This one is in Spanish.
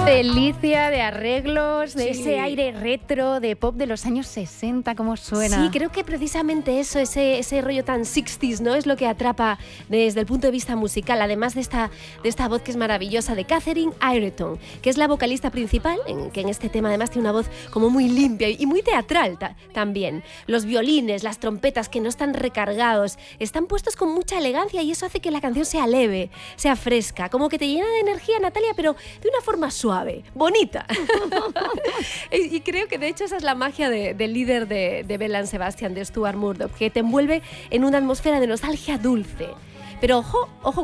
delicia de arreglos, de ese aire retro, de pop de los años 60, ¿cómo suena? Sí, creo que precisamente eso, ese rollo tan 60s, ¿no? Es lo que atrapa desde el punto de vista musical, además de esta voz que es maravillosa de Catherine Ireton, que es la vocalista principal, que en este tema además tiene una voz como muy limpia y muy teatral también. Los violines, las trompetas que no están recargados, están puestos con mucha elegancia y eso hace que la canción sea leve, sea fresca, como que te llena de energía, Natalia, pero de una forma suave, bonita. Y creo que de hecho esa es la magia del líder de Belle and Sebastian, de Stuart Murdoch, que te envuelve en una atmósfera de nostalgia dulce. Pero ojo